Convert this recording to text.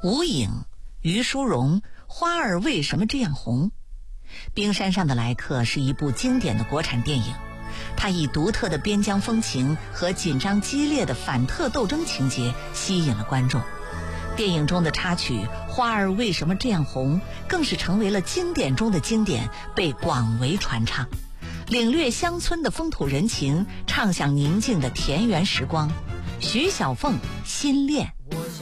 吴颖、于淑荣，花儿为什么这样红？冰山上的来客是一部经典的国产电影，它以独特的边疆风情和紧张激烈的反特斗争情节吸引了观众。电影中的插曲《花儿为什么这样红》更是成为了经典中的经典，被广为传唱。领略乡村的风土人情，畅享宁静的田园时光。徐小凤新恋。